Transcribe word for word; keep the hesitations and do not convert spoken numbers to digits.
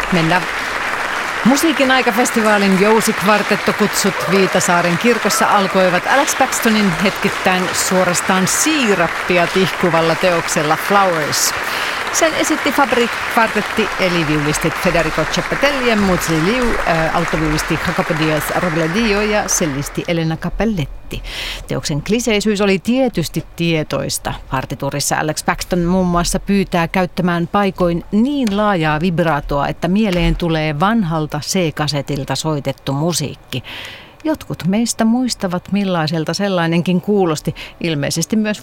mennä Musiikin aikafestivaalin jousikvartettokutsut Viitasaaren kirkossa alkoivat Alex Paxtonin hetkittäin suorastaan siirappia tihkuvalla teoksella Flowers. Sen esitti Fabri-kvartetti eli viulistit Federico Ceppatelli ja Muzzi Liu, äh, altoviulisti Jacopo Diaz Robledio ja cellisti Elena Capelletti. Teoksen kliseisyys oli tietysti tietoista. Partituurissa Alex Paxton muun muassa pyytää käyttämään paikoin niin laajaa vibraatoa, että mieleen tulee vanhalta C-kasetilta soitettu musiikki. Jotkut meistä muistavat, millaiselta sellainenkin kuulosti, ilmeisesti myös